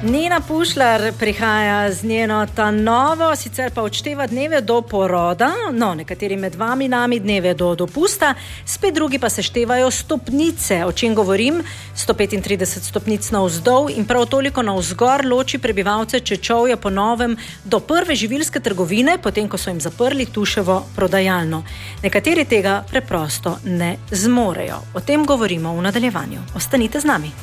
Nina Pušlar prihaja z njeno ta novo, sicer pa odšteva dneve do poroda, no, nekateri med vami nami dneve do dopusta, spet drugi pa se števajo stopnice, o čem govorim, 135 stopnic navzdol in prav toliko navzgor loči prebivalce Čečovja po novem do prve živilske trgovine, potem ko so jim zaprli Tuševo prodajalno. Nekateri tega preprosto ne zmorejo. O tem govorimo v nadaljevanju. Ostanite z nami.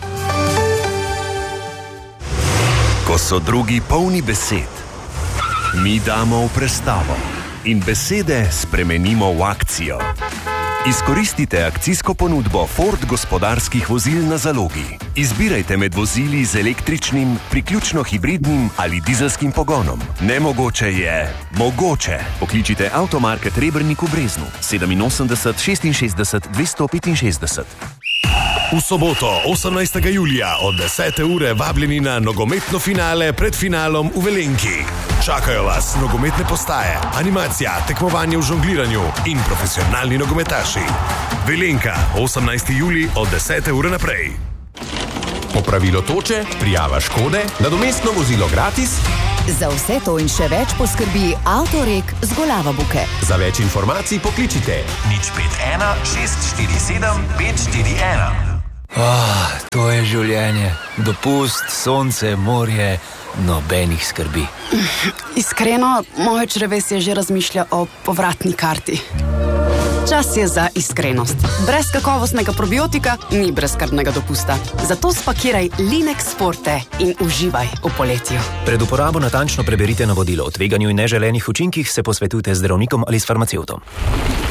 Ko so drugi polni besed, mi damo v prestavo in besede spremenimo v akcijo. Izkoristite akcijsko ponudbo Ford gospodarskih vozil na zalogi. Izbirajte med vozili z električnim, priključno hibridnim ali dizelskim pogonom. Nemogoče je mogoče. Pokličite Avtomarket Rebernik v Breznu 87 66 265. V soboto, 18. julija od 10. ure vabljeni na nogometno finale pred finalom v Velenki. Čakajo vas nogometne postaje, animacija, tekmovanje v žongliranju in profesionalni nogometaši. Velenka, 18. julij od 10. ure naprej. Popravilo toče, prijava škode, nadomestno vozilo gratis. Za vse to in še več poskrbi Avtorek z Golava Buke. Za več informacij pokličite 051 647 541. To je življenje. Dopust, sonce, morje, nobenih skrbi. Iskreno, moje črevesje že razmišlja o povratni karti. Čas je za iskrenost. Brez kakovostnega probiotika ni brezskrbnega dopusta. Zato spakiraj Linex Forte in uživaj v poletju. Pred uporabo natančno preberite navodilo o tveganju in neželenih učinkih, se posvetujte z zdravnikom ali s farmacevtom.